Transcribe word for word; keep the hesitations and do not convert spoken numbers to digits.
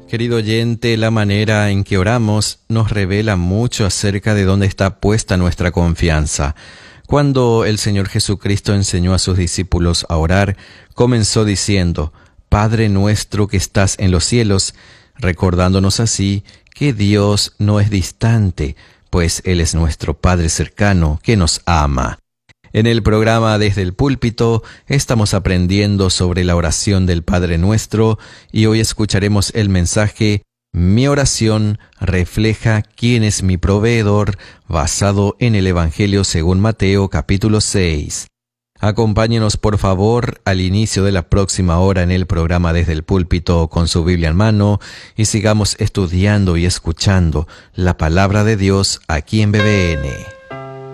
Querido oyente, la manera en que oramos nos revela mucho acerca de dónde está puesta nuestra confianza. Cuando el Señor Jesucristo enseñó a sus discípulos a orar, comenzó diciendo: Padre nuestro que estás en los cielos, recordándonos así que Dios no es distante, pues Él es nuestro Padre cercano que nos ama. En el programa Desde el Púlpito estamos aprendiendo sobre la oración del Padre Nuestro y hoy escucharemos el mensaje Mi oración refleja quién es mi proveedor, basado en el Evangelio según Mateo capítulo seis. Acompáñenos por favor al inicio de la próxima hora en el programa Desde el Púlpito con su Biblia en mano y sigamos estudiando y escuchando la palabra de Dios aquí en B B N.